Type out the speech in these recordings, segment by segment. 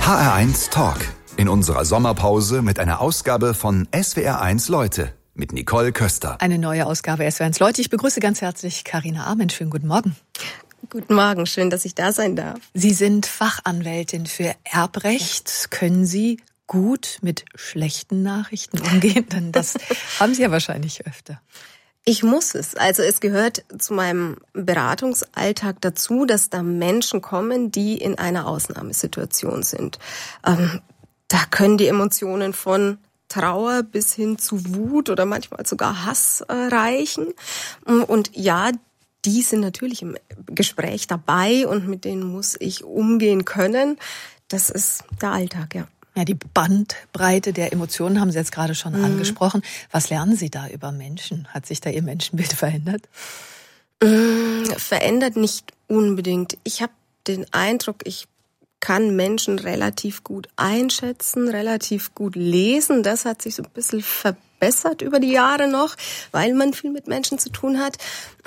HR1 Talk. In unserer Sommerpause mit einer Ausgabe von SWR1 Leute mit Nicole Köster. Eine neue Ausgabe SWR1 Leute. Ich begrüße ganz herzlich Carina Arment. Schönen guten Morgen. Guten Morgen, schön, dass ich da sein darf. Sie sind Fachanwältin für Erbrecht. Können Sie gut mit schlechten Nachrichten umgehen? Denn das haben Sie ja wahrscheinlich öfter. Ich muss es. Also es gehört zu meinem Beratungsalltag dazu, dass da Menschen kommen, die in einer Ausnahmesituation sind. Da können die Emotionen von Trauer bis hin zu Wut oder manchmal sogar Hass reichen. Und ja, die sind natürlich im Gespräch dabei und mit denen muss ich umgehen können. Das ist der Alltag, ja. Ja, die Bandbreite der Emotionen haben Sie jetzt gerade schon angesprochen. Was lernen Sie da über Menschen? Hat sich da Ihr Menschenbild verändert? Verändert nicht unbedingt. Ich habe den Eindruck, ich kann Menschen relativ gut einschätzen, relativ gut lesen. Das hat sich so ein bisschen verbessert über die Jahre noch, weil man viel mit Menschen zu tun hat.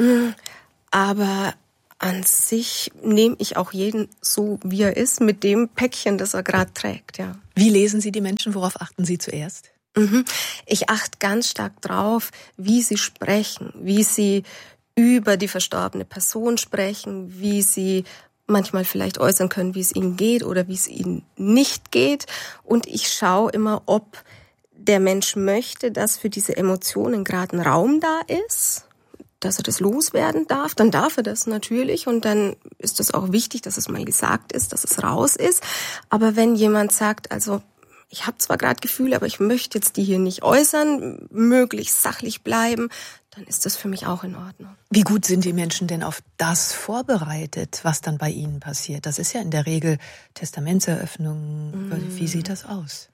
Aber an sich nehme ich auch jeden so, wie er ist, mit dem Päckchen, das er gerade trägt, ja. Wie lesen Sie die Menschen? Worauf achten Sie zuerst? Ich achte ganz stark drauf, wie sie sprechen, wie sie über die verstorbene Person sprechen, wie sie manchmal vielleicht äußern können, wie es ihnen geht oder wie es ihnen nicht geht. Und ich schaue immer, ob der Mensch möchte, dass für diese Emotionen gerade ein Raum da ist, dass er das loswerden darf, dann darf er das natürlich und dann ist es auch wichtig, dass es mal gesagt ist, dass es raus ist. Aber wenn jemand sagt, also ich habe zwar gerade Gefühle, aber ich möchte jetzt die hier nicht äußern, möglichst sachlich bleiben, dann ist das für mich auch in Ordnung. Wie gut sind die Menschen denn auf das vorbereitet, was dann bei ihnen passiert? Das ist ja in der Regel Testamentseröffnung. Wie sieht das aus?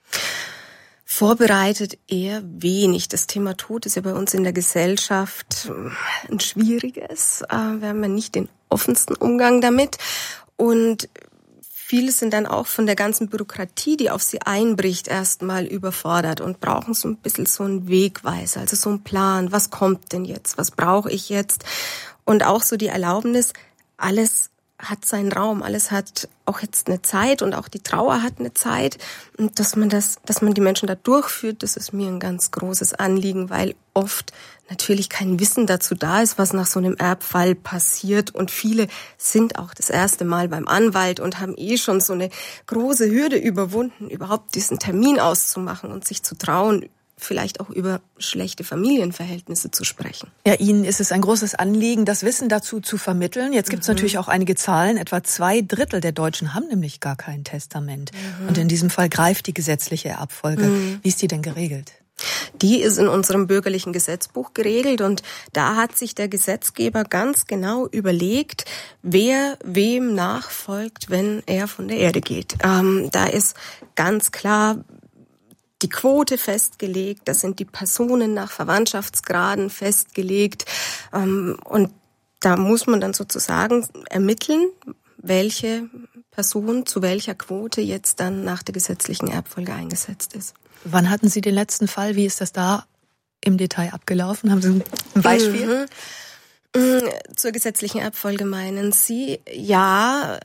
Vorbereitet eher wenig. Das Thema Tod ist ja bei uns in der Gesellschaft ein schwieriges. Wir haben ja nicht den offensten Umgang damit. Und viele sind dann auch von der ganzen Bürokratie, die auf sie einbricht, erstmal überfordert und brauchen so ein bisschen so einen Wegweiser, also so einen Plan. Was kommt denn jetzt? Was brauche ich jetzt? Und auch so die Erlaubnis, alles hat seinen Raum, alles hat auch jetzt eine Zeit und auch die Trauer hat eine Zeit und dass man die Menschen da durchführt, das ist mir ein ganz großes Anliegen, weil oft natürlich kein Wissen dazu da ist, was nach so einem Erbfall passiert und viele sind auch das erste Mal beim Anwalt und haben schon so eine große Hürde überwunden, überhaupt diesen Termin auszumachen und sich zu trauen, vielleicht auch über schlechte Familienverhältnisse zu sprechen. Ja, Ihnen ist es ein großes Anliegen, das Wissen dazu zu vermitteln. Jetzt gibt es natürlich auch einige Zahlen. Etwa 2/3 der Deutschen haben nämlich gar kein Testament. Und in diesem Fall greift die gesetzliche Erbfolge. Wie ist die denn geregelt? Die ist in unserem bürgerlichen Gesetzbuch geregelt und da hat sich der Gesetzgeber ganz genau überlegt, wer wem nachfolgt, wenn er von der Erde geht. Da ist ganz klar die Quote festgelegt, das sind die Personen nach Verwandtschaftsgraden festgelegt und da muss man dann sozusagen ermitteln, welche Person zu welcher Quote jetzt dann nach der gesetzlichen Erbfolge eingesetzt ist. Wann hatten Sie den letzten Fall? Wie ist das da im Detail abgelaufen? Haben Sie ein Beispiel? Zur gesetzlichen Erbfolge meinen Sie? Ja,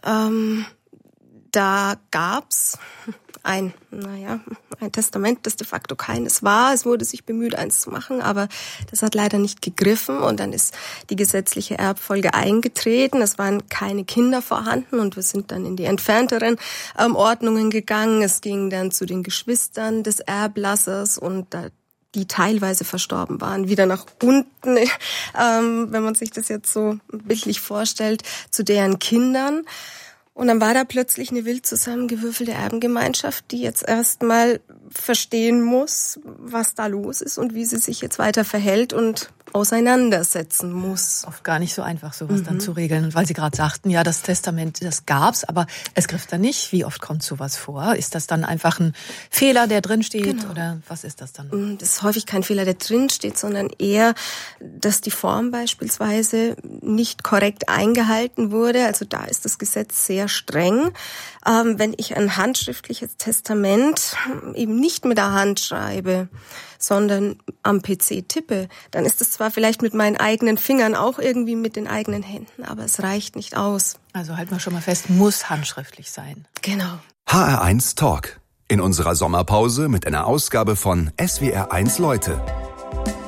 da gab's ein Testament, das de facto keines war. Es wurde sich bemüht, eins zu machen, aber das hat leider nicht gegriffen und dann ist die gesetzliche Erbfolge eingetreten. Es waren keine Kinder vorhanden und wir sind dann in die entfernteren Ordnungen gegangen. Es ging dann zu den Geschwistern des Erblassers und die teilweise verstorben waren, wieder nach unten, wenn man sich das jetzt so bildlich vorstellt, zu deren Kindern. Und dann war da plötzlich eine wild zusammengewürfelte Erbengemeinschaft, die jetzt erstmal verstehen muss, was da los ist und wie sie sich jetzt weiter verhält und auseinandersetzen muss. Oft gar nicht so einfach, sowas dann zu regeln. Und weil Sie gerade sagten, ja, das Testament, das gab's, aber es griff da nicht. Wie oft kommt sowas vor? Ist das dann einfach ein Fehler, der drin steht? Genau. Oder was ist das dann? Das ist häufig kein Fehler, der drin steht, sondern eher, dass die Form beispielsweise nicht korrekt eingehalten wurde. Also da ist das Gesetz sehr streng. Wenn ich ein handschriftliches Testament eben nicht mit der Hand schreibe, sondern am PC tippe, dann ist es zwar vielleicht mit meinen eigenen Fingern auch irgendwie mit den eigenen Händen, aber es reicht nicht aus. Also halten wir schon mal fest, muss handschriftlich sein. Genau. HR1 Talk. In unserer Sommerpause mit einer Ausgabe von SWR1 Leute.